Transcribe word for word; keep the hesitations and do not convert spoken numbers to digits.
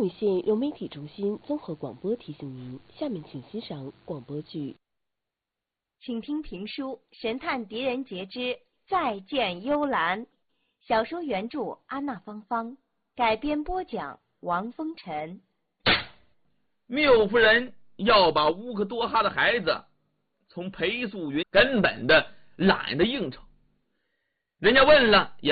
禹县融媒体中心综合广播提醒您，下面请欣赏广播剧。 请听评书《神探狄仁杰之再见幽兰》，小说原著安娜芳芳，改编播讲王风尘。 缪夫人要把乌克多哈的孩子从裴素云根本的懒得应酬，人家问了也